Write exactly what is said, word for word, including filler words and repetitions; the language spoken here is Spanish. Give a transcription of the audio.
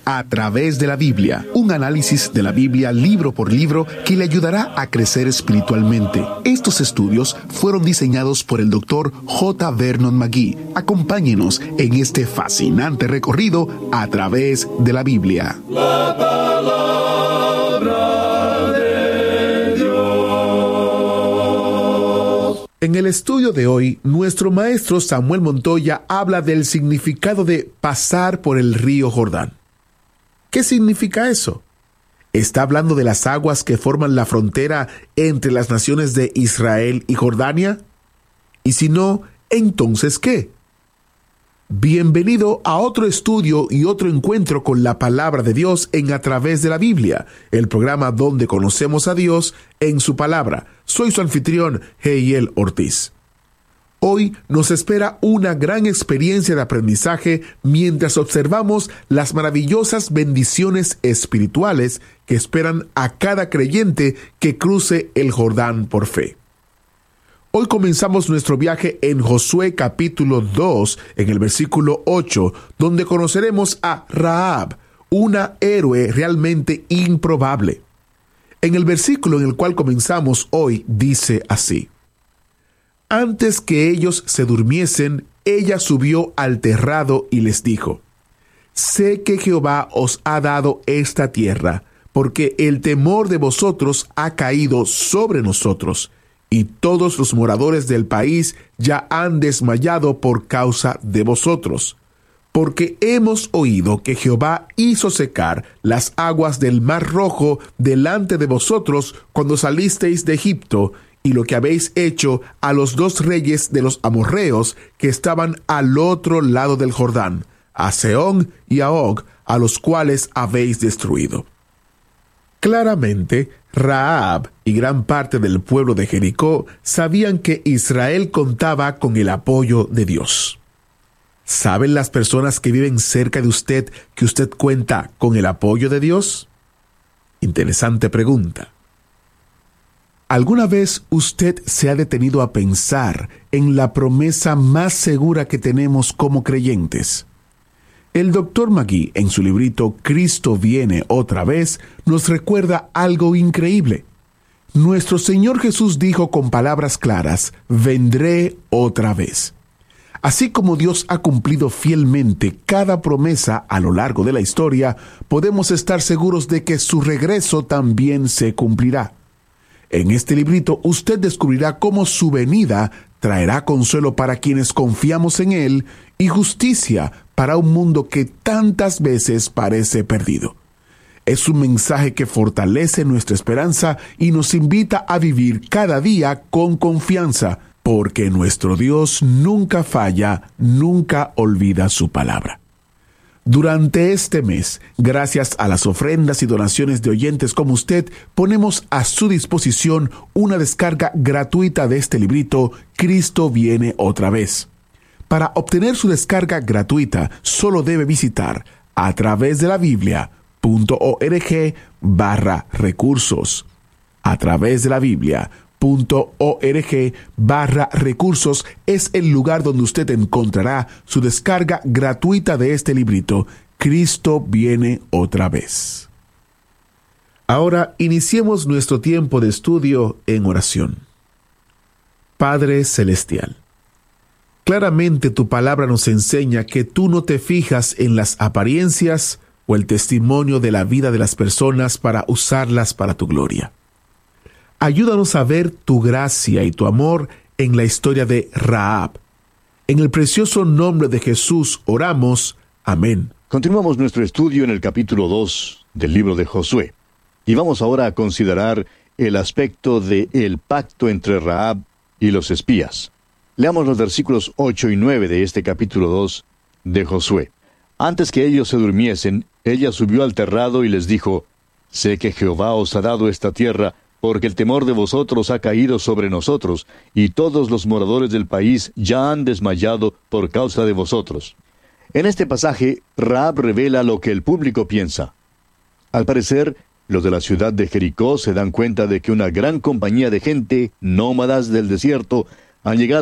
A través de la Biblia, un análisis de la Biblia libro por libro que le ayudará a crecer espiritualmente. Estos estudios fueron diseñados por el doctor J. Vernon McGee. Acompáñenos en este fascinante recorrido a través de la Biblia. La palabra de Dios. En el estudio de hoy, nuestro maestro Samuel Montoya habla del significado de pasar por el río Jordán. ¿Qué significa eso? ¿Está hablando de las aguas que forman la frontera entre las naciones de Israel y Jordania? Y si no, ¿entonces qué? Bienvenido a otro estudio y otro encuentro con la palabra de Dios en A Través de la Biblia, el programa donde conocemos a Dios en su palabra. Soy su anfitrión, Heiel Ortiz. Hoy nos espera una gran experiencia de aprendizaje mientras observamos las maravillosas bendiciones espirituales que esperan a cada creyente que cruce el Jordán por fe. Hoy comenzamos nuestro viaje en Josué capítulo dos, en el versículo ocho, donde conoceremos a Rahab, una héroe realmente improbable. En el versículo en el cual comenzamos hoy dice así: Antes que ellos se durmiesen, ella subió al terrado y les dijo: Sé que Jehová os ha dado esta tierra, porque el temor de vosotros ha caído sobre nosotros, y todos los moradores del país ya han desmayado por causa de vosotros. Porque hemos oído que Jehová hizo secar las aguas del Mar Rojo delante de vosotros cuando salisteis de Egipto, y lo que habéis hecho a los dos reyes de los amorreos que estaban al otro lado del Jordán, a Sehón y a Og, a los cuales habéis destruido. Claramente, Rahab y gran parte del pueblo de Jericó sabían que Israel contaba con el apoyo de Dios. ¿Saben las personas que viven cerca de usted que usted cuenta con el apoyo de Dios? Interesante pregunta. ¿Alguna vez usted se ha detenido a pensar en la promesa más segura que tenemos como creyentes? El doctor McGee, en su librito Cristo viene otra vez, nos recuerda algo increíble. Nuestro Señor Jesús dijo con palabras claras: vendré otra vez. Así como Dios ha cumplido fielmente cada promesa a lo largo de la historia, podemos estar seguros de que su regreso también se cumplirá. En este librito usted descubrirá cómo su venida traerá consuelo para quienes confiamos en Él y justicia para un mundo que tantas veces parece perdido. Es un mensaje que fortalece nuestra esperanza y nos invita a vivir cada día con confianza, porque nuestro Dios nunca falla, nunca olvida su palabra. Durante este mes, gracias a las ofrendas y donaciones de oyentes como usted, ponemos a su disposición una descarga gratuita de este librito, Cristo viene otra vez. Para obtener su descarga gratuita, solo debe visitar a través de la Biblia punto org barra recursos. A través de la Biblia punto org barra recursos es el lugar donde usted encontrará su descarga gratuita de este librito, Cristo viene otra vez. Ahora iniciemos nuestro tiempo de estudio en oración. Padre Celestial, claramente tu palabra nos enseña que tú no te fijas en las apariencias o el testimonio de la vida de las personas para usarlas para tu gloria. Ayúdanos a ver tu gracia y tu amor en la historia de Rahab. En el precioso nombre de Jesús oramos. Amén. Continuamos nuestro estudio en el capítulo dos del libro de Josué. Y vamos ahora a considerar el aspecto de el pacto entre Rahab y los espías. Leamos los versículos ocho y nueve de este capítulo dos de Josué. Antes que ellos se durmiesen, ella subió al terrado y les dijo: Sé que Jehová os ha dado esta tierra, porque el temor de vosotros ha caído sobre nosotros, y todos los moradores del país ya han desmayado por causa de vosotros. En este pasaje, Rahab revela lo que el público piensa. Al parecer, los de la ciudad de Jericó se dan cuenta de que una gran compañía de gente, nómadas del desierto, han llegado